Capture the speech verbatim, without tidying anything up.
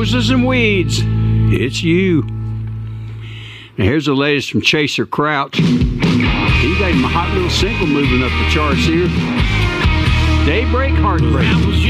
roses and weeds, it's you. Now here's the latest from Chaser Crouch. He got him a hot little single moving up the charts here. Daybreak Heartbreak.